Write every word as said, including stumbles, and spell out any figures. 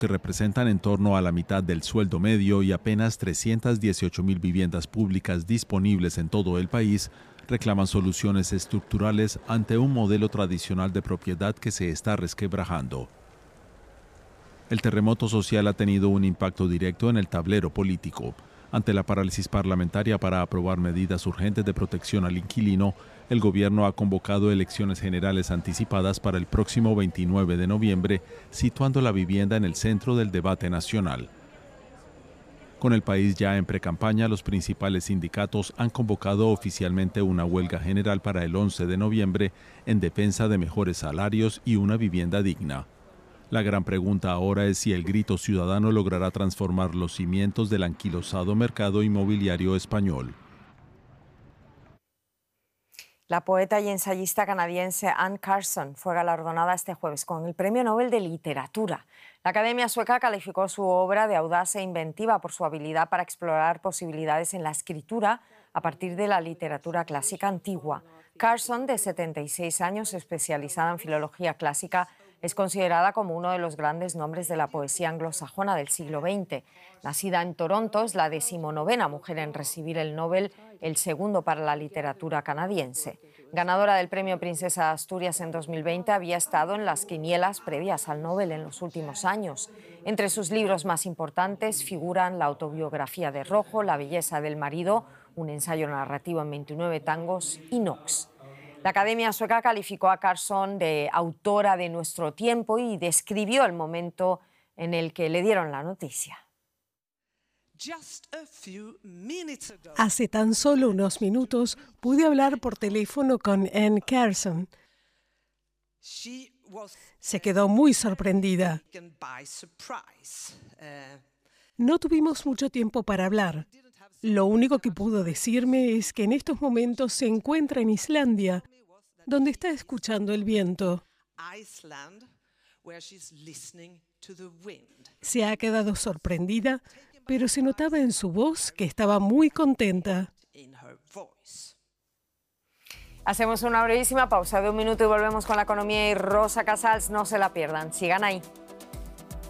que representan en torno a la mitad del sueldo medio y apenas trescientas dieciocho mil viviendas públicas disponibles en todo el país, reclaman soluciones estructurales ante un modelo tradicional de propiedad que se está resquebrajando. El terremoto social ha tenido un impacto directo en el tablero político. Ante la parálisis parlamentaria para aprobar medidas urgentes de protección al inquilino, el gobierno ha convocado elecciones generales anticipadas para el próximo veintinueve de noviembre, situando la vivienda en el centro del debate nacional. Con el país ya en precampaña, los principales sindicatos han convocado oficialmente una huelga general para el once de noviembre en defensa de mejores salarios y una vivienda digna. La gran pregunta ahora es si el grito ciudadano logrará transformar los cimientos del anquilosado mercado inmobiliario español. La poeta y ensayista canadiense Anne Carson fue galardonada este jueves con el Premio Nobel de Literatura. La Academia Sueca calificó su obra de audaz e inventiva por su habilidad para explorar posibilidades en la escritura a partir de la literatura clásica antigua. Carson, de setenta y seis años, especializada en filología clásica, es considerada como uno de los grandes nombres de la poesía anglosajona del siglo veinte. Nacida en Toronto, es la decimonovena mujer en recibir el Nobel, el segundo para la literatura canadiense. Ganadora del Premio Princesa de Asturias en dos mil veinte, había estado en las quinielas previas al Nobel en los últimos años. Entre sus libros más importantes figuran la autobiografía de Rojo, La belleza del marido, un ensayo narrativo en veintinueve tangos y Nox. La Academia Sueca calificó a Carson de autora de nuestro tiempo y describió el momento en el que le dieron la noticia. Hace tan solo unos minutos pude hablar por teléfono con Anne Carson. Se quedó muy sorprendida. No tuvimos mucho tiempo para hablar. Lo único que pudo decirme es que en estos momentos se encuentra en Islandia, donde está escuchando el viento. Se ha quedado sorprendida, pero se notaba en su voz que estaba muy contenta. Hacemos una brevísima pausa de un minuto y volvemos con la economía y Rosa Casals. No se la pierdan. Sigan ahí.